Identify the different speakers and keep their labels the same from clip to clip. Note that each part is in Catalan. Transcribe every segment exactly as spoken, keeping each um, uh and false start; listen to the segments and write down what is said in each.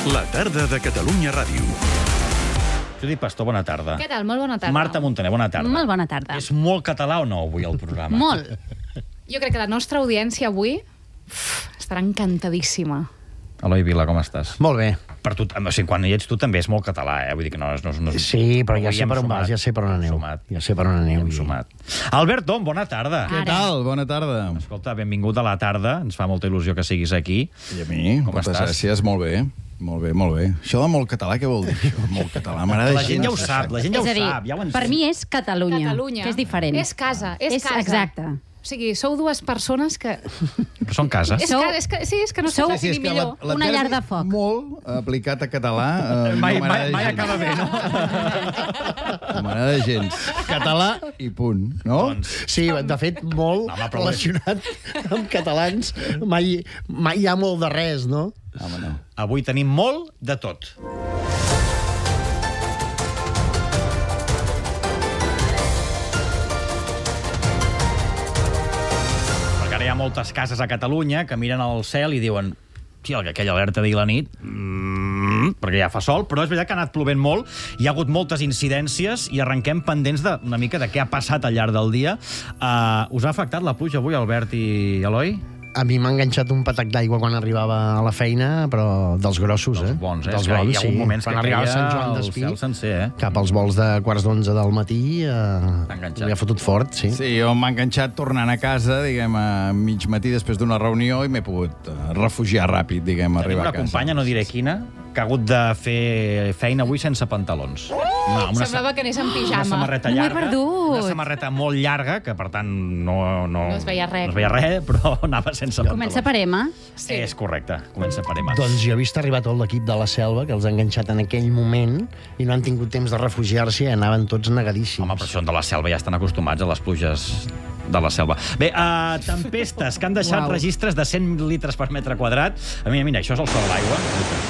Speaker 1: La tarda de Catalunya Ràdio.
Speaker 2: Judit Pastor, bona tarda.
Speaker 3: Què tal? Molt bona tarda.
Speaker 2: Marta Montaner, bona tarda.
Speaker 4: Molt bona tarda.
Speaker 2: És molt català o no avui el programa?
Speaker 4: Molt.
Speaker 3: Jo crec que la nostra audiència avui uf, estarà encantadíssima.
Speaker 2: Eloi Vila, com estàs?
Speaker 5: Molt bé.
Speaker 2: Per tu, o sigui, quan hi ets tu també és molt català, eh? Vull dir que no, no, no,
Speaker 5: Sí, però ja
Speaker 2: avui
Speaker 5: sé
Speaker 2: hem
Speaker 5: per on
Speaker 2: sumat.
Speaker 5: vas, ja sé per on aneu.
Speaker 2: Sumat.
Speaker 5: Ja sé per on aneu.
Speaker 2: Hem
Speaker 5: i-
Speaker 2: sumat. Albert Tom, bona tarda.
Speaker 4: Ara.
Speaker 6: Què tal? Bona tarda.
Speaker 2: Escolta, benvingut a la tarda. Ens fa molta il·lusió que siguis aquí.
Speaker 6: I a mi?
Speaker 2: Com
Speaker 6: Moltes
Speaker 2: estàs?
Speaker 6: gràcies, molt bé. Molt bé, molt bé. Això de molt català, què vol dir, això? Molt català, m'agrada
Speaker 2: La gent ja ho sap, la gent ja
Speaker 4: és
Speaker 2: ho
Speaker 4: a dir,
Speaker 2: sap, ja ho
Speaker 4: per mi és Catalunya,
Speaker 3: Catalunya.
Speaker 4: que és diferent.
Speaker 3: És casa, és, casa.
Speaker 4: Exacte.
Speaker 3: O sigui, sou dues persones que...
Speaker 2: Però són cases.
Speaker 3: És
Speaker 4: Sou-
Speaker 3: que, és que, sí, és que no
Speaker 4: sou-
Speaker 3: sé
Speaker 6: Sí, és
Speaker 3: definir
Speaker 6: que
Speaker 3: millor.
Speaker 6: la, la
Speaker 4: Una llar
Speaker 6: terme
Speaker 4: de foc.
Speaker 6: molt aplicat a català eh,
Speaker 2: Mai,
Speaker 6: no
Speaker 2: mai,
Speaker 6: m'agrada
Speaker 2: mai
Speaker 6: gens.
Speaker 2: acaba bé, no?
Speaker 6: No m'agrada gens. Català i punt, no?
Speaker 2: Doncs,
Speaker 5: Sí, de fet, molt
Speaker 2: Home, però-
Speaker 5: relacionat amb catalans. Mai, mai hi ha molt de res, no?
Speaker 6: Home, no.
Speaker 2: avui tenim molt de tot. Perquè ara hi ha moltes cases a Catalunya que miren al cel i diuen sí, aquella alerta d'ahir a la nit, mm, perquè ja fa sol, però és veritat que ha anat plovent molt, hi ha hagut moltes incidències i arrenquem pendents de, una mica de què ha passat al llarg del dia. Uh, us ha afectat la pluja avui, Albert i Eloi?
Speaker 5: A mi m'ha enganxat un patac d'aigua quan arribava a la feina, però dels grossos, eh?
Speaker 2: Dels bons, eh?
Speaker 5: Dels
Speaker 2: És que
Speaker 5: bons,
Speaker 2: hi ha
Speaker 5: sí.
Speaker 2: hagut moments
Speaker 5: quan
Speaker 2: que
Speaker 5: arribava
Speaker 2: caia
Speaker 5: Sant Joan
Speaker 2: el
Speaker 5: d'Espí,
Speaker 2: cel sencer, eh?
Speaker 5: cap als vols de quarts d'onze del matí, eh,
Speaker 2: enganxat.
Speaker 5: li ha fotut fort, sí.
Speaker 6: Sí, jo m'ha enganxat tornant a casa, diguem, a mig matí després d'una reunió i m'he pogut eh, refugiar ràpid, diguem, a
Speaker 2: Tenim
Speaker 6: arribar
Speaker 2: una
Speaker 6: a casa.
Speaker 2: companya, no diré quina, que ha hagut de fer feina avui sense pantalons. Una, una,
Speaker 3: Semblava que anés en
Speaker 2: una
Speaker 3: pijama.
Speaker 2: samarreta
Speaker 4: M'ho he
Speaker 2: llarga,
Speaker 4: perdut.
Speaker 2: una samarreta molt llarga, que per tant no, no,
Speaker 3: No es veia res.
Speaker 2: no es veia res, però anava sense pantalons.
Speaker 4: Comença per M.
Speaker 3: Sí.
Speaker 2: És correcte, comença per Emma.
Speaker 5: Doncs jo he vist arribar tot l'equip de la Selva, que els ha enganxat en aquell moment, i no han tingut temps de refugiar-se i anaven tots negadíssims.
Speaker 2: Home, però això de la selva ja estan acostumats a les pluges de la selva. Bé, uh, tempestes que han deixat
Speaker 4: Uau.
Speaker 2: registres de cent litres per metre quadrat. A mi, mira, això és el sol de l'aigua.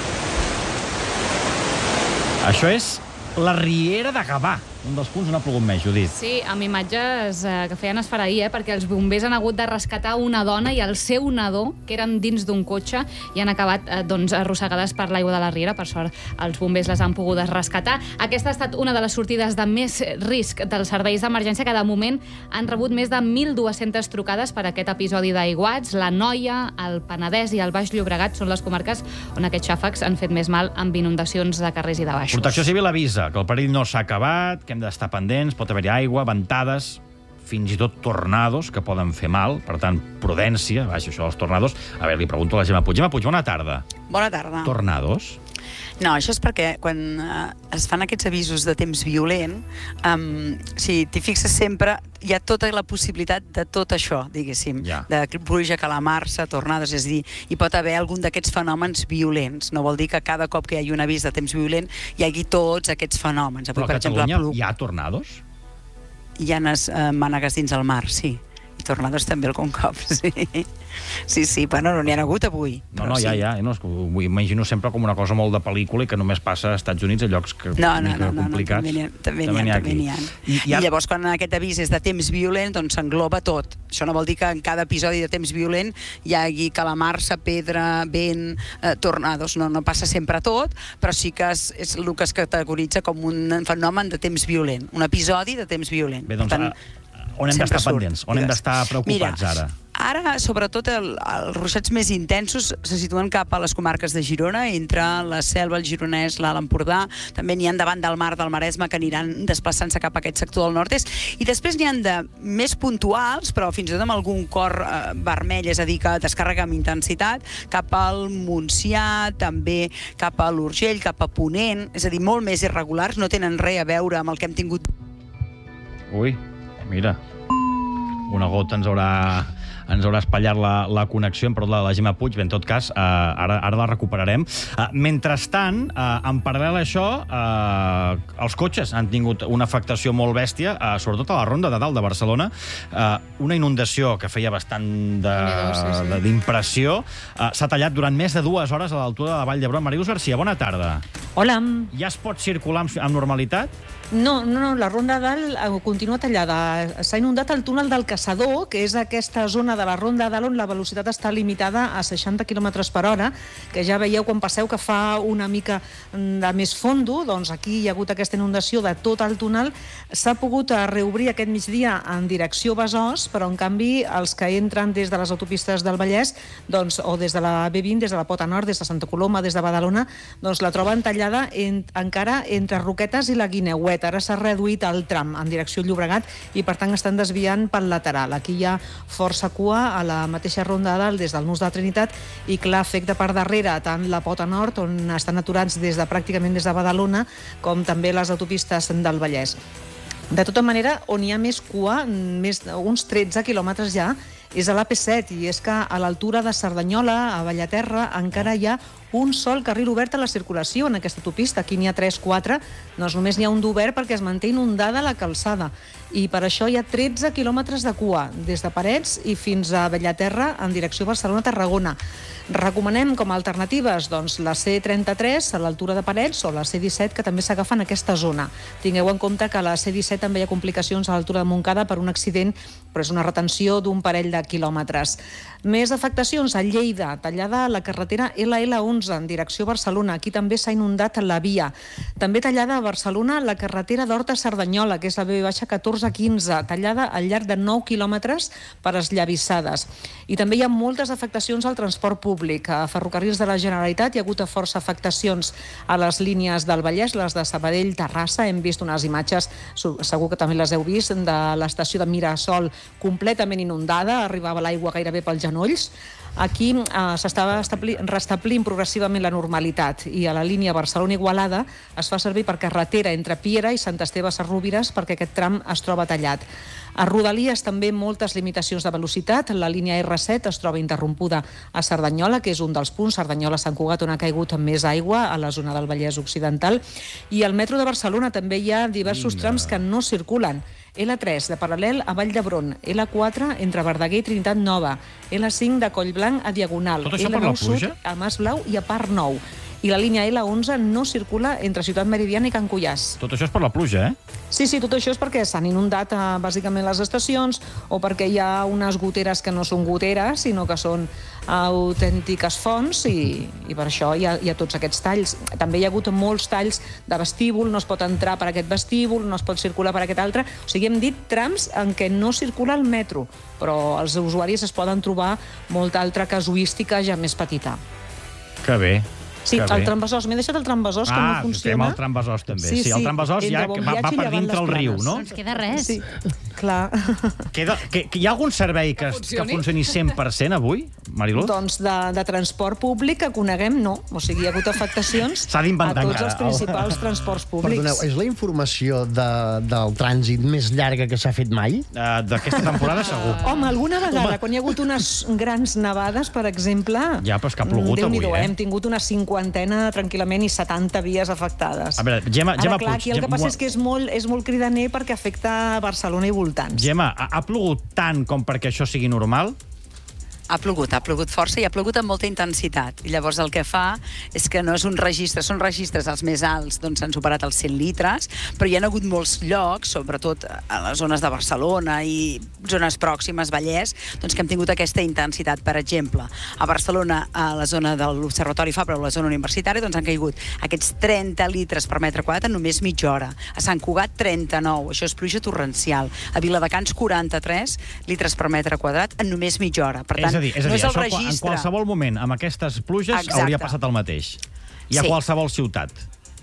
Speaker 2: Això és la Riera de Gavà, un dels punts on ha plogut més, Judit.
Speaker 3: Sí, amb imatges eh, que feien esfereir, eh, perquè els bombers han hagut de rescatar una dona i el seu nadó, que eren dins d'un cotxe, i han acabat eh, doncs, arrossegades per l'aigua de la riera. Per sort, els bombers les han pogut rescatar. Aquesta ha estat una de les sortides de més risc dels serveis d'emergència, que de moment han rebut més de mil dues-centes trucades per aquest episodi d'aiguats. La Noia, el Penedès i el Baix Llobregat són les comarques on aquests xàfecs han fet més mal amb inundacions de carrers i de baixos.
Speaker 2: Protecció Civil avisa que el perill no s'ha acabat, que hem d'estar pendents, pot haver-hi aigua, ventades, fins i tot tornados, que poden fer mal. Per tant, prudència, vaja, això dels tornados. A veure, li pregunto a la Gemma Puig. Gemma Puig, bona tarda.
Speaker 7: Bona tarda.
Speaker 2: Tornados?
Speaker 7: No, això és perquè quan eh, es fan aquests avisos de temps violent, um, si t'hi fixes sempre, hi ha tota la possibilitat de tot això, diguéssim,
Speaker 2: Ja.
Speaker 7: de pluja, calamarsa, tornades, és a dir, hi pot haver algun d'aquests fenòmens violents. No vol dir que cada cop que hi hagi un avís de temps violent hi hagi tots aquests fenòmens. Avui,
Speaker 2: Però a
Speaker 7: per exemple,
Speaker 2: Catalunya
Speaker 7: plu-
Speaker 2: hi ha tornados?
Speaker 7: hi ha unes eh, mànegues dins el mar, sí. I tornados també algun cop, sí. Sí, sí, bueno, no n'hi ha hagut avui.
Speaker 2: No,
Speaker 7: però
Speaker 2: no,
Speaker 7: sí.
Speaker 2: ja, ja. No, és que ho imagino sempre com una cosa molt de pel·lícula i que només passa als Estats Units, a llocs que
Speaker 7: No,
Speaker 2: una
Speaker 7: no,
Speaker 2: mica
Speaker 7: no, no, no,
Speaker 2: complicats.
Speaker 7: també n'hi ha, també n'hi ha, també n'hi ha.
Speaker 2: I,
Speaker 7: I, I llavors, quan aquest avís és de temps violent, doncs s'engloba tot. Això no vol dir que en cada episodi de temps violent hi hagi calamarsa, pedra, vent, eh, tornados. No, no passa sempre tot, però sí que és, és el que es categoritza com un fenomen de temps violent, un episodi de temps violent.
Speaker 2: Bé, doncs,
Speaker 7: Per tant,
Speaker 2: a- on hem
Speaker 7: sempre
Speaker 2: d'estar
Speaker 7: surt,
Speaker 2: pendents? On hem
Speaker 7: digues.
Speaker 2: d'estar preocupats
Speaker 7: Mira,
Speaker 2: ara?
Speaker 7: Ara, sobretot, el, els ruixats més intensos se situen cap a les comarques de Girona, entre la Selva, el Gironès, l'Alt Empordà. També n'hi ha davant del mar del Maresme que aniran desplaçant-se cap a aquest sector del nord-est. I després n'hi ha de més puntuals, però fins i tot amb algun cor eh, vermell, és a dir, que descàrrega amb intensitat, cap al Montsià, també cap a l'Urgell, cap a Ponent, és a dir, molt més irregulars, no tenen res a veure amb el que hem tingut.
Speaker 2: Ui, mira, una gota ens haurà, ens haurà espatllat la, la connexió, hem perdut la, la Gemma Puig, bé, en tot cas, eh, ara, ara la recuperarem. Eh, mentrestant, eh, en paral·lel a això, eh, els cotxes han tingut una afectació molt bèstia, eh, sobretot a la Ronda de Dalt de Barcelona, eh, una inundació que feia bastant de-
Speaker 3: Sí, sí.
Speaker 2: de- d'impressió, eh, s'ha tallat durant més de dues hores a l'altura de la Vall d'Hebron. Màrius Garcia, bona tarda.
Speaker 4: Hola.
Speaker 2: Ja es pot circular amb, amb normalitat?
Speaker 4: No, no, no, la Ronda Dalt eh, continua tallada. S'ha inundat el túnel del Caçador, que és aquesta zona de la Ronda Dalt on la velocitat està limitada a seixanta quilòmetres per hora, que ja veieu quan passeu que fa una mica de més fondo, doncs aquí hi ha hagut aquesta inundació de tot el túnel. S'ha pogut reobrir aquest migdia en direcció Besòs, però en canvi els que entren des de les autopistes del Vallès, doncs, o des de la B vint, des de la Pota Nord, des de Santa Coloma, des de Badalona, doncs la troben tallada en, encara entre Roquetes i la Guineueta. Ara s'ha reduït el tram en direcció Llobregat i, per tant, estan desviant pel lateral. Aquí hi ha força cua a la mateixa Ronda Dalt des del Nus de la Trinitat i, clar, afecta per darrere tant la Pota Nord, on estan aturats des de pràcticament des de Badalona, com també les autopistes del Vallès. De tota manera, on hi ha més cua, més uns tretze quilòmetres ja, és a l'A P set, i és que a l'altura de Cerdanyola, a Bellaterra, encara hi ha un sol carril obert a la circulació en aquesta autopista. Aquí n'hi ha tres, quatre, doncs només n'hi ha un d'obert perquè es manté inundada la calçada. I per això hi ha tretze quilòmetres de cua, des de Parets i fins a Bellaterra en direcció Barcelona-Tarragona. Recomanem com a alternatives doncs, la C trenta-tres a l'altura de Parets o la C disset, que també s'agafa en aquesta zona. Tingueu en compte que a la C disset també hi ha complicacions a l'altura de Montcada per un accident, però és una retenció d'un parell de quilòmetres. Més afectacions a Lleida, tallada la carretera L L onze en direcció Barcelona. Aquí també s'ha inundat la via. També tallada a Barcelona la carretera d'Horta-Cerdanyola, que és la B catorze quinze, tallada al llarg de nou quilòmetres per esllavissades. I també hi ha moltes afectacions al transport públic. A Ferrocarrils de la Generalitat hi ha hagut força afectacions a les línies del Vallès, les de Sabadell-Terrassa. Hem vist unes imatges, segur que també les heu vist, de l'estació de Mirasol completament inundada, arribava l'aigua gairebé pels genolls. Aquí eh, s'estava restablint progressivament la normalitat i a la línia Barcelona-Igualada es fa servir per carretera entre Piera i Sant Esteve Sesrovires perquè aquest tram es troba tallat. A Rodalies també moltes limitacions de velocitat. La línia R set es troba interrompuda a Cerdanyola, que és un dels punts, Cerdanyola-Sant Cugat, on ha caigut més aigua a la zona del Vallès Occidental. I al metro de Barcelona també hi ha diversos trams que no circulen. L tres de Paral·lel a Vall d'Hebron, L quatre entre Verdaguer i Trinitat Nova, L cinc de Collblanc a Diagonal,
Speaker 2: Tot això per la pluja?
Speaker 4: a Mas Blau i a Parc Nou. I la línia L onze no circula entre Ciutat Meridiana i Can Cuiàs.
Speaker 2: Tot això és per la pluja, eh?
Speaker 4: Sí, sí, tot això és perquè s'han inundat eh, bàsicament les estacions o perquè hi ha unes goteres que no són goteres, sinó que són autèntiques fonts i, i per això hi ha, hi ha tots aquests talls. També hi ha hagut molts talls de vestíbul, no es pot entrar per aquest vestíbul, no es pot circular per aquest altre. O sigui, hem dit trams en què no circula el metro, però els usuaris es poden trobar molta altra casuística ja més petita.
Speaker 2: Que bé.
Speaker 4: Sí, el tram-Besòs. M'he deixat el tram-Besòs, que no funciona.
Speaker 2: Ah, el tram-Besòs també. Sí, sí, el tram-Besòs ja va, va per dintre el riu, no?
Speaker 3: Doncs queda res.
Speaker 4: Sí, clar.
Speaker 2: Queda, que, que hi ha algun servei que, que funcioni cent per cent avui, Mariluz?
Speaker 4: Doncs de, de transport públic que coneguem, no. O sigui, hi ha hagut afectacions a tots els principals transports públics.
Speaker 5: Perdoneu, és la informació de, del trànsit més llarga que s'ha fet mai?
Speaker 2: Uh, D'aquesta temporada, segur.
Speaker 4: Home, alguna vegada, Home. quan hi ha hagut unes grans nevades, per exemple...
Speaker 2: Ja, però és que ha plogut avui, eh?
Speaker 4: Hem tingut una cinquantena tranquil·lament i setanta vies afectades.
Speaker 2: A veure, Gemma, Gemma
Speaker 4: Ara, clar, aquí el que passa és que és molt, és molt cridaner perquè afecta Barcelona i voltants.
Speaker 2: Gemma, ha, ha plogut tant com perquè això sigui normal?
Speaker 7: Ha plogut, ha plogut força i ha plogut amb molta intensitat. I llavors el que fa és que no és un registre, són registres els més alts, doncs s'han superat els cent litres, però hi ha hagut molts llocs, sobretot a les zones de Barcelona i zones pròximes, Vallès, doncs que hem tingut aquesta intensitat. Per exemple, a Barcelona, a la zona de l'Observatori Fabra o la zona universitària, doncs han caigut aquests trenta litres per metre quadrat en només mitja hora. A Sant Cugat, trenta-nou, això és pluja torrencial. A Viladecans, quaranta-tres litres per metre quadrat en només mitja hora. Per tant,
Speaker 2: és a dir, és a dir
Speaker 7: no és el
Speaker 2: això,
Speaker 7: registre.
Speaker 2: En qualsevol moment, amb aquestes pluges,
Speaker 7: Exacte.
Speaker 2: hauria passat el mateix. I a
Speaker 7: Sí.
Speaker 2: qualsevol ciutat.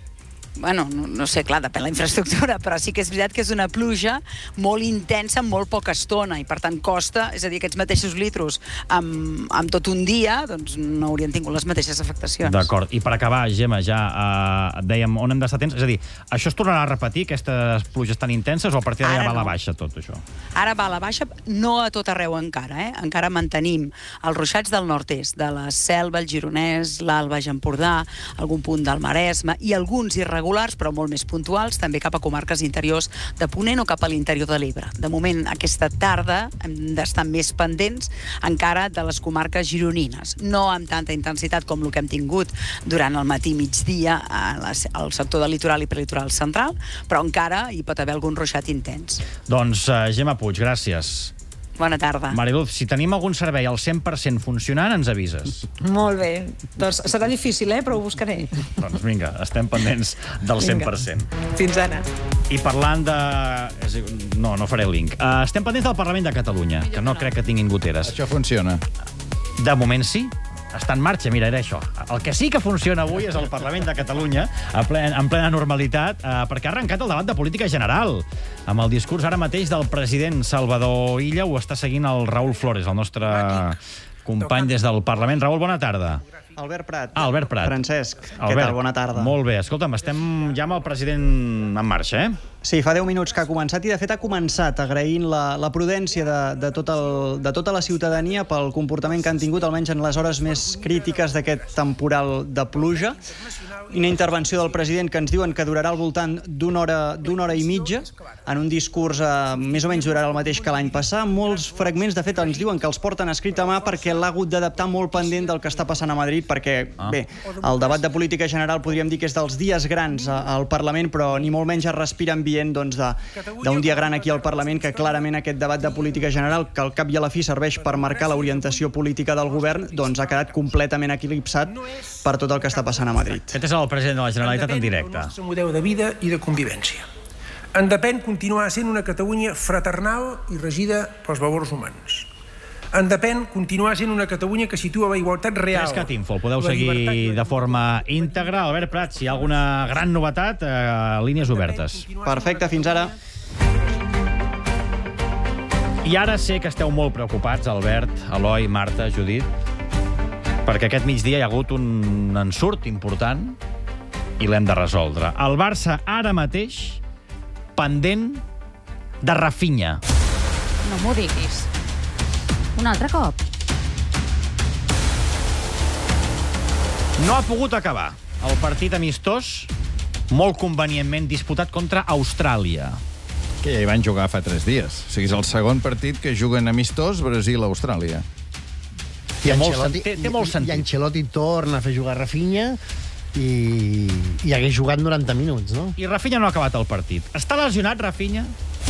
Speaker 7: Bueno, no, no sé, clar, depèn de la infraestructura, però sí que és veritat que és una pluja molt intensa en molt poca estona i per tant costa, és a dir, aquests mateixos litros amb, amb tot un dia, doncs no haurien tingut les mateixes afectacions.
Speaker 2: D'acord. I per acabar, Gemma, ja eh, dèiem on hem d'estar atents. És a dir, això es tornarà a repetir, aquestes pluges tan intenses, o a partir d'ara ja va a la baixa tot això?
Speaker 7: Ara va a la baixa, no a tot arreu encara, eh? Encara mantenim els ruixats del nord-est, de la Selva, el Gironès, l'Alt Baix Empordà, algun punt del Maresme i alguns irregulars irregulars, però molt més puntuals, també cap a comarques interiors de Ponent o cap a l'interior de l'Ebre. De moment, aquesta tarda hem d'estar més pendents encara de les comarques gironines. No amb tanta intensitat com el que hem tingut durant el matí migdia al sector del litoral i prelitoral central, però encara hi pot haver algun ruixat intens.
Speaker 2: Doncs, uh, Gemma Puig, gràcies.
Speaker 7: Bona tarda.
Speaker 2: Mariluz, si tenim algun servei al cent per cent funcionant, ens avises.
Speaker 4: Molt bé. Doncs serà difícil, eh? Però ho buscaré.
Speaker 2: Doncs vinga, estem pendents del cent per cent.
Speaker 4: Fins ara.
Speaker 2: I parlant de... No, no faré el link. Uh, estem pendents del Parlament de Catalunya, que no crec que tinguin goteres.
Speaker 6: Això funciona.
Speaker 2: De moment sí. Està en marxa, mira, era això. El que sí que funciona avui és el Parlament de Catalunya, en plena, en plena normalitat, eh, perquè ha arrencat el debat de política general. Amb el discurs ara mateix del president Salvador Illa ho està seguint el Raül Flores, el nostre company des del Parlament. Raül, bona tarda.
Speaker 8: Albert Prat.
Speaker 2: Ah, Albert Prat.
Speaker 8: Francesc,
Speaker 2: Albert,
Speaker 8: què tal? Bona tarda.
Speaker 2: Molt bé. Escolta'm, estem ja amb el president en marxa, eh?
Speaker 8: Sí, fa deu minuts que ha començat i, de fet, ha començat agraint la, la prudència de, de, tot el, de tota la ciutadania pel comportament que han tingut, almenys en les hores més crítiques d'aquest temporal de pluja. Una intervenció del president que ens diuen que durarà al voltant d'una hora, d'una hora i mitja, en un discurs eh, més o menys durarà el mateix que l'any passat. Molts fragments, de fet, ens diuen que els porten escrit a mà perquè l'ha hagut d'adaptar molt pendent del que està passant a Madrid, perquè, ah. bé, el debat de política general podríem dir que és dels dies grans al Parlament, però ni molt menys es respira ambient doncs, d'un dia gran aquí al Parlament, que clarament aquest debat de política general, que al cap i a la fi serveix per marcar l'orientació política del govern, doncs ha quedat completament eclipsat per tot el que està passant a Madrid.
Speaker 2: Aquest és el president de la Generalitat en directe.
Speaker 9: El nostre model de vida i de convivència. En depèn continuar sent una Catalunya fraternal i regida pels valors humans. En depèn continuar sent una Catalunya que situa la igualtat real.
Speaker 2: Trescat Info, el podeu seguir de forma íntegra. Albert Prat, si hi ha alguna gran novetat, eh, línies obertes.
Speaker 8: Perfecte, fins ara.
Speaker 2: I ara sé que esteu molt preocupats, Albert, Eloi, Marta, Judit, perquè aquest migdia hi ha hagut un ensurt important i l'hem de resoldre. El Barça ara mateix pendent de Rafinha.
Speaker 3: No m'ho diguis. Un altre cop.
Speaker 2: No ha pogut acabar el partit amistós, molt convenientment disputat contra Austràlia.
Speaker 6: Que ja hi van jugar fa tres dies. O sigui, és el segon partit que juguen amistós Brasil-Austràlia.
Speaker 5: I
Speaker 2: molt
Speaker 5: Ancelotti,
Speaker 2: sen- té- té molt sentit.
Speaker 5: I Ancelotti torna a fer jugar Rafinha i, i hagués jugat noranta minuts, no?
Speaker 2: I Rafinha no ha acabat el partit. Està lesionat, Rafinha?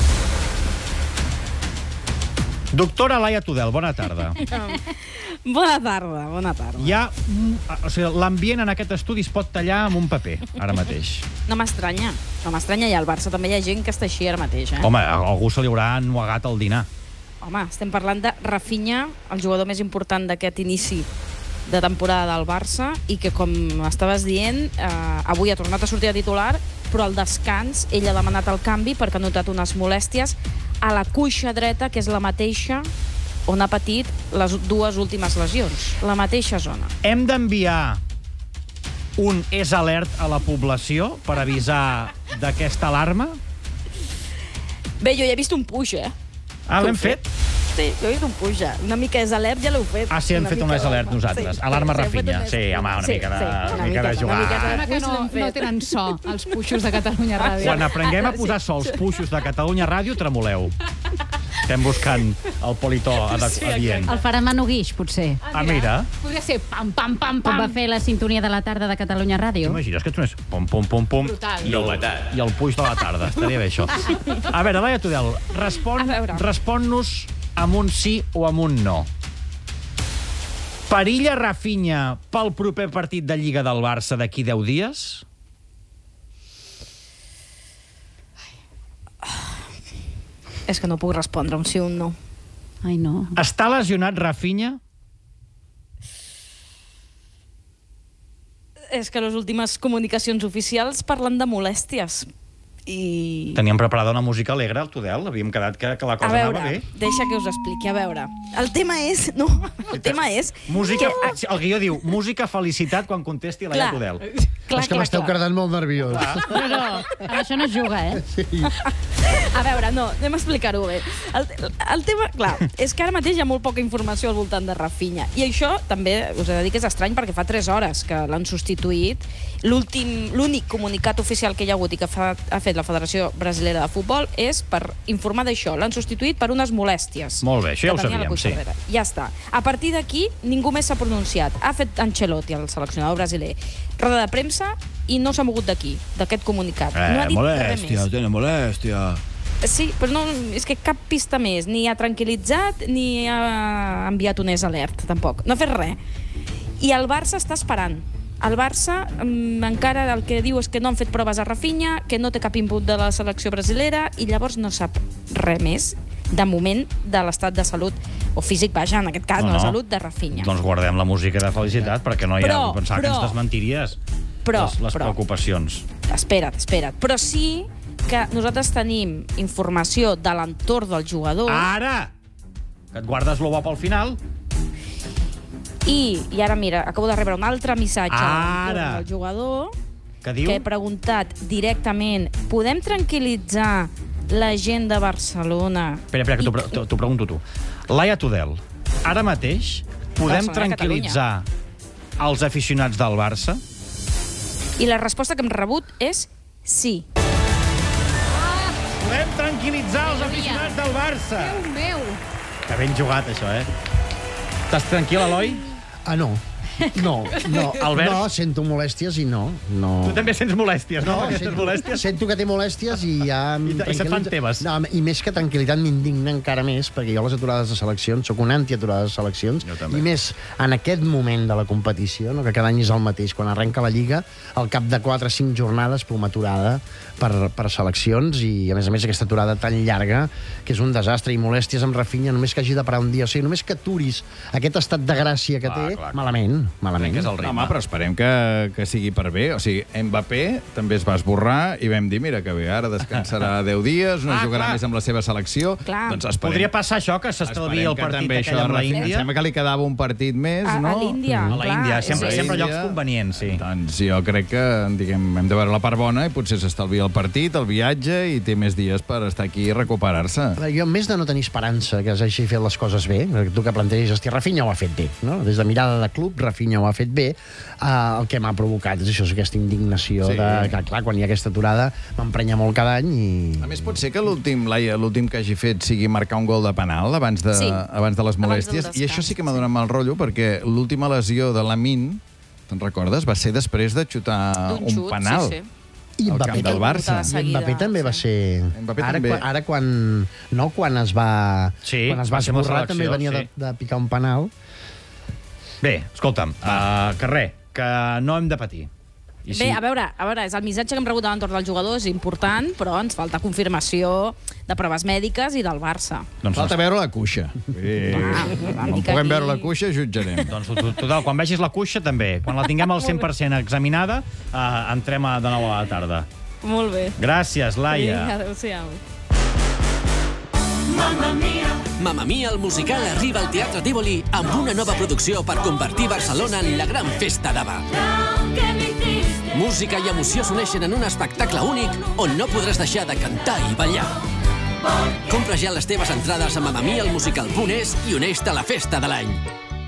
Speaker 2: Doctora Laia Tudel, bona tarda.
Speaker 10: Bona tarda, bona tarda.
Speaker 2: Hi ha, o sigui, l'ambient en aquest estudi es pot tallar amb un paper, ara mateix.
Speaker 10: No m'estranya, no m'estranya, i al Barça també hi ha gent que està així ara mateix, eh?
Speaker 2: Home, a algú se li haurà ennuegat el dinar.
Speaker 10: Home, estem parlant de Rafinha, el jugador més important d'aquest inici de temporada del Barça, i que, com estaves dient, eh, avui ha tornat a sortir a titular, però al descans ell ha demanat el canvi perquè ha notat unes molèsties a la cuixa dreta, que és la mateixa on ha patit les dues últimes lesions. La mateixa zona.
Speaker 2: Hem d'enviar un és alert a la població per avisar d'aquesta alarma?
Speaker 10: Bé, jo ja he vist un puix, eh?
Speaker 2: Ah, l'hem fet?
Speaker 10: Sí, jo he vist un puix, ja. Una mica és alert, ja l'heu fet.
Speaker 2: Ah, sí, hem fet un és alert nosaltres.
Speaker 10: Sí,
Speaker 2: Alarma
Speaker 10: sí,
Speaker 2: Rafinha.
Speaker 10: sí,
Speaker 2: Sí, home, una
Speaker 10: sí,
Speaker 2: mica de,
Speaker 10: sí,
Speaker 2: una
Speaker 10: una
Speaker 2: mica de
Speaker 10: miqueta,
Speaker 2: jugar.
Speaker 10: una miqueta.
Speaker 3: Sembla que no, no tenen so, els puixos de Catalunya Ràdio.
Speaker 2: Quan aprenguem a posar so als puixos de Catalunya Ràdio, tremoleu. Estem buscant el politó adient.
Speaker 11: El farà Manu Guix, potser.
Speaker 2: Ah, mira.
Speaker 3: Podria ser pam, pam, pam,
Speaker 11: Com
Speaker 3: pam.
Speaker 11: va fer la sintonia de la tarda de Catalunya Ràdio.
Speaker 2: T'imagines que sonés pum, pum, pum, pum.
Speaker 3: Brutal.
Speaker 2: I el, I el puix de la tarda. Estaria bé, això. A veure, Laia Tudel, respon,
Speaker 10: A veure.
Speaker 2: respon-nos amb un sí o amb un no. Perilla Rafinha pel proper partit de Lliga del Barça d'aquí deu dies?
Speaker 10: És que no puc respondre un sí o un no.
Speaker 11: Ai, no.
Speaker 2: Està lesionat Rafinha?
Speaker 10: És que les últimes comunicacions oficials parlen de molèsties. I...
Speaker 2: Teníem preparada una música alegre al Tudel. Havíem quedat que, que la
Speaker 10: A
Speaker 2: cosa
Speaker 10: veure,
Speaker 2: anava bé.
Speaker 10: deixa que us expliqui, a veure. El tema és... No, el tema és...
Speaker 2: Música,
Speaker 10: que...
Speaker 2: el guió diu música felicitat quan contesti Laia
Speaker 10: Clar.
Speaker 2: Tudel.
Speaker 10: Clar,
Speaker 5: és que
Speaker 10: clar,
Speaker 5: m'esteu
Speaker 10: clar.
Speaker 5: cardant molt nerviós.
Speaker 11: No, no, amb això no es juga, eh?
Speaker 5: Sí.
Speaker 10: A veure, no, anem a explicar-ho bé. El, el tema, clar, és que ara mateix hi ha molt poca informació al voltant de Rafinha. I això també us he de dir que és estrany perquè fa tres hores que l'han substituït. L'últim, l'únic comunicat oficial que hi ha hagut i que fa, ha fet la Federació Brasilera de Futbol és per informar d'això. L'han substituït per unes molèsties.
Speaker 2: Molt bé, això ja ho
Speaker 10: que tenia la
Speaker 2: sabíem, sí.
Speaker 10: Puigcerrera. Ja està. A partir d'aquí, ningú més s'ha pronunciat. Ha fet Ancelotti, el seleccionador brasiler, roda de premsa i no s'ha mogut d'aquí, d'aquest comunicat.
Speaker 2: Eh,
Speaker 10: no ha dit
Speaker 2: molèstia,
Speaker 10: res més.
Speaker 2: tiene molèstia.
Speaker 10: Sí, però no, és que cap pista més. Ni ha tranquil·litzat, ni ha enviat un S alert, tampoc. No ha fet res. I el Barça està esperant. El Barça mm, encara el que diu és que no han fet proves a Rafinha, que no té cap input de la selecció brasilera i llavors no sap res més de moment de l'estat de salut o físic, vaja, en aquest cas, no, no, no. de salut de Rafinha.
Speaker 2: Doncs guardem la música de felicitat perquè no hi ha
Speaker 10: Però,
Speaker 2: de pensar
Speaker 10: però,
Speaker 2: que ens desmentiries
Speaker 10: però,
Speaker 2: les, les
Speaker 10: però.
Speaker 2: preocupacions.
Speaker 10: Espera't, espera't. Però sí que nosaltres tenim informació de l'entorn del jugador.
Speaker 2: Ara! Que et guardes l'ova pel final.
Speaker 10: I, I ara, mira, acabo de rebre un altre missatge
Speaker 2: Ara.
Speaker 10: del jugador
Speaker 2: que diu?
Speaker 10: que he preguntat directament: podem tranquil·litzar la gent de Barcelona?
Speaker 2: Espera, espera, que t'ho pre- t'ho t'ho pregunto tu. Laia Tudel, ara mateix podem
Speaker 10: Barcelona,
Speaker 2: tranquil·litzar els aficionats del Barça?
Speaker 10: I la resposta que hem rebut és sí.
Speaker 2: Podem tranquil·litzar els aficionats del Barça?
Speaker 3: Déu meu!
Speaker 2: Que ben jugat, això, eh? Estàs tranquil, Eloi?
Speaker 5: Ah, no. No, no.
Speaker 2: Albert?
Speaker 5: No, sento molèsties i no. no.
Speaker 2: Tu també sents molèsties, no?
Speaker 5: No,
Speaker 2: Aquestes
Speaker 5: sento,
Speaker 2: molèsties?
Speaker 5: sento que té molèsties i ja...
Speaker 2: I, te- i se't fan teves.
Speaker 5: No, i més que tranquil·litat m'indigna encara més, perquè jo les aturades de seleccions, sóc un anti-aturades de seleccions, i més en aquest moment de la competició, no, que cada any és el mateix, quan arrenca la Lliga, al cap de quatre o cinc jornades pum aturada per, per seleccions, i a més a més aquesta aturada tan llarga, que és un desastre, i molèsties amb Rafinha, només que hagi de parar un dia, o sigui, només que aturis aquest estat de gràcia que
Speaker 6: Clar,
Speaker 5: té,
Speaker 6: clar, clar.
Speaker 5: malament, malament.
Speaker 6: Que és el ritme. Home, però esperem que, que sigui per bé. O sigui, Mbappé també es va esborrar i vam dir, mira, que bé, ara descansarà deu dies, no
Speaker 2: Ah,
Speaker 6: jugarà
Speaker 2: clar.
Speaker 6: més amb la seva selecció.
Speaker 10: Clar.
Speaker 6: Doncs esperem,
Speaker 2: Podria passar això, que s'estalvi el
Speaker 6: esperem que
Speaker 2: partit
Speaker 6: també
Speaker 2: aquell
Speaker 6: això
Speaker 2: amb la
Speaker 6: Rafinha-
Speaker 2: Índia?
Speaker 6: Em sembla que li quedava un partit més,
Speaker 10: A,
Speaker 6: no?
Speaker 10: a l'Índia.
Speaker 2: A la Índia, sempre,
Speaker 10: és-
Speaker 2: sempre
Speaker 6: Índia.
Speaker 2: llocs convenients, sí.
Speaker 6: Doncs jo crec que, diguem, hem de veure la part bona i potser s'estalvia el partit, el viatge, i té més dies per estar aquí i recuperar-se.
Speaker 5: A veure, jo, en més de no tenir esperança que s'hagi fet les coses bé, tu que planteges, hòstia, Rafinha ho ha fet bé, no? Des de mirada de club, Rafinha ho ha fet bé, eh, el que m'ha provocat és això, és aquesta indignació
Speaker 6: Sí.
Speaker 5: de que, clar, quan hi ha aquesta aturada m'emprenya molt cada any i...
Speaker 6: A més, pot ser que l'últim, Laia, l'últim que hagi fet sigui marcar un gol de penal abans de,
Speaker 10: Sí.
Speaker 6: abans de les
Speaker 10: Abans del
Speaker 6: molèsties. I
Speaker 10: descans,
Speaker 6: això sí que m'ha donat mal rotllo, perquè l'última lesió de Lamin, te'n recordes? Va ser després de xutar
Speaker 10: D'un
Speaker 6: un
Speaker 10: xut,
Speaker 6: penal.
Speaker 10: sí, sí.
Speaker 5: I
Speaker 6: al
Speaker 5: Mbappé,
Speaker 6: camp del Barça.
Speaker 10: de
Speaker 5: I Mbappé
Speaker 10: seguida,
Speaker 5: també va
Speaker 10: sí.
Speaker 5: ser...
Speaker 6: Mbappé
Speaker 5: ara,
Speaker 6: també.
Speaker 5: quan, ara quan... No, quan es va...
Speaker 2: Sí,
Speaker 5: quan es va
Speaker 2: va ser amb la
Speaker 5: esborrar també
Speaker 2: selecció,
Speaker 5: venia
Speaker 2: sí.
Speaker 5: de, de picar un penal.
Speaker 2: Bé, escolta'm, uh, que res, que no hem de patir. I
Speaker 10: Bé, a veure, a veure, és el missatge que hem rebut a l'entorn del jugador és important, però ens falta confirmació de proves mèdiques i del Barça.
Speaker 2: Doncs,
Speaker 6: Falta veure la cuixa. Sí.
Speaker 10: una
Speaker 6: Quan
Speaker 10: mica
Speaker 6: puguem
Speaker 10: aquí-
Speaker 6: veure la cuixa, jutjarem.
Speaker 2: doncs, to- total, quan vegis la cuixa, també. Quan la tinguem al cent per cent examinada, uh, entrem a, de nou a la tarda.
Speaker 10: Molt bé.
Speaker 2: Gràcies, Laia.
Speaker 10: Vinga, adéu-siau.
Speaker 12: Mamma Mia, el musical, arriba al Teatre Tívoli amb una nova producció per convertir Barcelona en la gran festa d'Ava. Música i emoció s'uneixen en un espectacle únic on no podràs deixar de cantar i ballar. Compra ja les teves entrades a mamamialmusical punt es i uneix-te a la festa de l'any.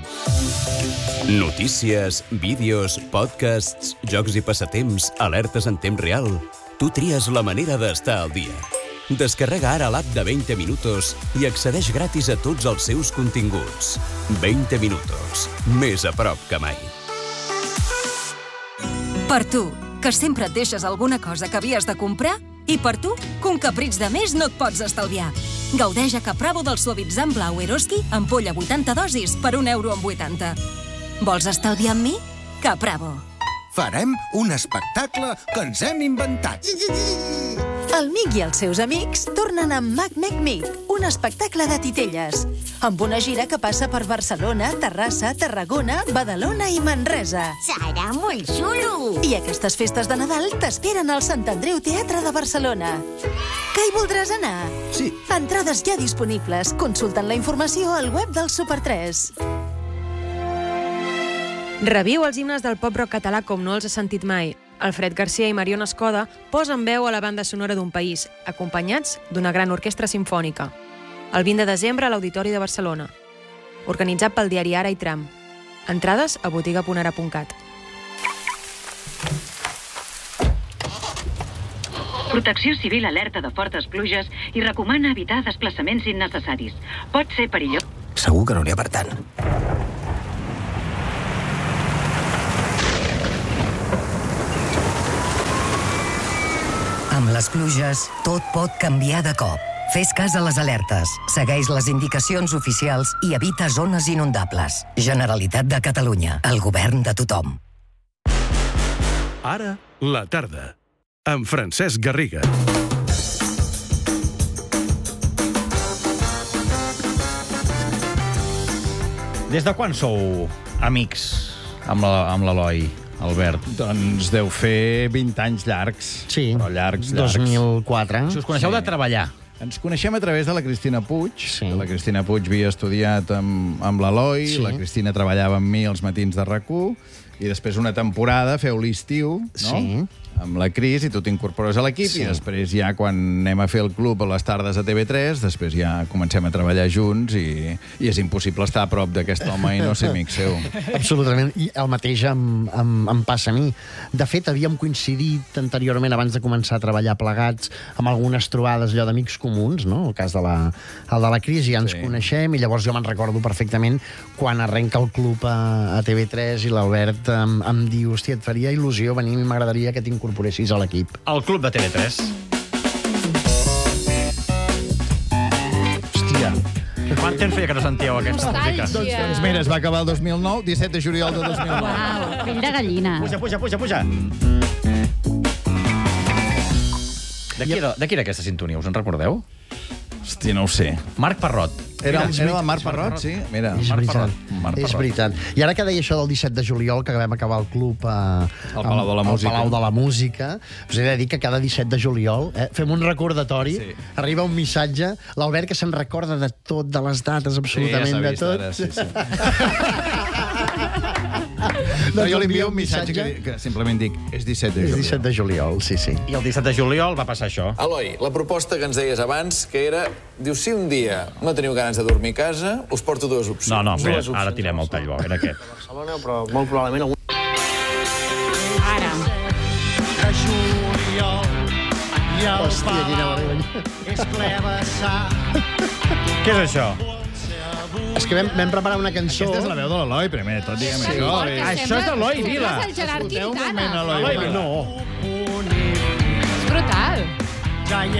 Speaker 13: Notícies, vídeos, podcasts, jocs i passatemps, alertes en temps real. Tu tries la manera d'estar al dia. Descarrega ara l'app de veinte minutos i accedeix gratis a tots els seus continguts. veinte minutos, més a prop que mai.
Speaker 14: Per tu, que sempre et deixes alguna cosa que havies de comprar, i per tu, que un capritx de més no et pots estalviar. Gaudeix a Capravo del suavitzant blau Eroski, ampolla vuitanta dosis per un euro amb vuitanta. Vols estalviar amb mi? Capravo.
Speaker 15: Farem un espectacle que ens hem inventat.
Speaker 16: El Mic i els seus amics tornen amb Mac Mac Meet, un espectacle de titelles, amb una gira que passa per Barcelona, Terrassa, Tarragona, Badalona i Manresa.
Speaker 17: Serà molt xulo!
Speaker 16: I aquestes festes de Nadal t'esperen al Sant Andreu Teatre de Barcelona. Que hi voldràs anar?
Speaker 15: Sí.
Speaker 16: Entrades ja disponibles. Consulten la informació al web del Super tres.
Speaker 18: Reviu els himnes del pop-rock català com no els has sentit mai. Alfred Garcia i Mariona Escoda posen veu a la banda sonora d'un país, acompanyats d'una gran orquestra simfònica. El vint de desembre a l'Auditori de Barcelona. Organitzat pel diari Ara i Tram. Entrades a botiga punt ara punt cat.
Speaker 19: Protecció Civil alerta de fortes pluges i recomana evitar desplaçaments innecessaris. Pot ser perillós.
Speaker 15: Segur que no n'hi ha per tant.
Speaker 20: Amb les pluges, tot pot canviar de cop. Fes cas a les alertes, segueix les indicacions oficials i evita zones inundables. Generalitat de Catalunya, el govern de tothom.
Speaker 1: Ara, la tarda, amb Francesc Garriga.
Speaker 2: Des de quan sou amics amb l'Eloi, Albert?
Speaker 6: Doncs deu fer vint anys llargs.
Speaker 5: Sí,
Speaker 6: però llargs,
Speaker 5: dos
Speaker 6: llargs.
Speaker 5: mil quatre.
Speaker 2: Si us coneixeu
Speaker 6: Sí.
Speaker 2: de treballar.
Speaker 6: Ens coneixem a través de la Cristina Puig.
Speaker 5: Sí.
Speaker 6: La Cristina Puig havia estudiat amb, amb l'Eloi,
Speaker 5: Sí.
Speaker 6: la Cristina treballava amb mi als matins de RAC u, i després una temporada feu l'estiu, no?
Speaker 5: Sí.
Speaker 6: Amb la Cris, i tu t'incorpores a l'equip,
Speaker 5: Sí.
Speaker 6: i després ja quan anem a fer el club a les tardes a T V tres, després ja comencem a treballar junts, i, i és impossible estar a prop d'aquest home i no ser amic seu.
Speaker 5: Absolutament, i el mateix em, em, em passa a mi. De fet, havíem coincidit anteriorment, abans de començar a treballar plegats, amb algunes trobades allò d'amics comuns, no? El cas de la, el de la Cris, ja ens
Speaker 6: Sí.
Speaker 5: coneixem, i llavors jo me'n recordo perfectament quan arrenca el club a, a T V tres i l'Albert em, em diu, hòstia, et faria il·lusió venir, i m'agradaria que t'incorporessis a l'equip.
Speaker 2: El club de T V tres.
Speaker 5: Hòstia.
Speaker 2: Quant temps feia que no sentíeu aquesta música?
Speaker 6: Doncs, doncs mira, es va acabar el dos mil nou, disset de juliol de dos mil nou.
Speaker 11: Uau, fill de gallina.
Speaker 2: Puja, puja, puja, puja. De qui era, de qui era aquesta sintonia? Us en recordeu?
Speaker 6: Hòstia, no ho sé.
Speaker 2: Marc Parrot.
Speaker 6: Era,
Speaker 2: Mira,
Speaker 6: era la Marc Parrot, sí? Mira,
Speaker 5: És
Speaker 6: Marc
Speaker 5: veritat,
Speaker 6: Parrot. Marc
Speaker 5: és
Speaker 6: Parrot.
Speaker 5: veritat. I ara que deia això del disset de juliol, que vam acabar el club a,
Speaker 6: Al Palau de la Música.
Speaker 5: al Palau de la Música, us he de dir que cada disset de juliol eh, fem un recordatori,
Speaker 6: Sí.
Speaker 5: arriba un missatge, l'Albert que se'n recorda de tot, de les dates, absolutament
Speaker 6: sí, ja s'ha
Speaker 5: de
Speaker 6: vist
Speaker 5: tot.
Speaker 6: ara, sí, sí. No, jo li envio un missatge que, que simplement dic, és disset de
Speaker 5: És
Speaker 6: juliol.
Speaker 5: disset de juliol, sí, sí.
Speaker 2: I el disset de juliol va passar això.
Speaker 21: Eloi, la proposta que ens deies abans, que era, diu, si un dia no teniu ganes de dormir a casa, us porto dues opcions.
Speaker 2: No, no, bé,
Speaker 21: Dues opcions.
Speaker 2: ara tirem el tall bo. Era aquest.
Speaker 5: Barcelona, però molt probablement algun...
Speaker 3: Ara.
Speaker 22: De juliol i el
Speaker 5: Hòstia, quina vergonya.
Speaker 22: és ple a vessar.
Speaker 2: Què és això?
Speaker 5: És que vam, vam preparar una cançó...
Speaker 6: Aquesta és la veu de l'Eloi, primer de tot, diguem
Speaker 3: Sí.
Speaker 6: això.
Speaker 3: Perquè
Speaker 6: eh?
Speaker 2: Això és l'Eloi Vila.
Speaker 3: Sembles el Gerard
Speaker 6: Escolteu un
Speaker 3: Quintana.
Speaker 6: moment, Eloi
Speaker 2: Eloi
Speaker 6: Vila.
Speaker 2: Vila.
Speaker 5: No.
Speaker 3: És brutal.
Speaker 22: Ja hi